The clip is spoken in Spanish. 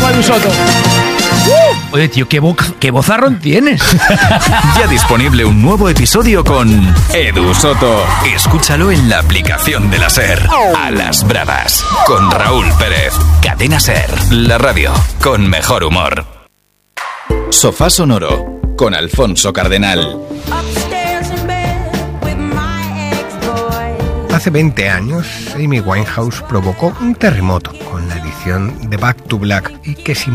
como Edu Soto. Oye, tío, qué vozarrón tienes. Ya disponible un nuevo episodio con Edu Soto. Escúchalo en la aplicación de la SER. A las Bravas, con Raúl Pérez. Cadena SER, la radio con mejor humor. Sofá Sonoro, con Alfonso Cardenal. Hace 20 años, Amy Winehouse provocó un terremoto con la edición de Back to Black y que sin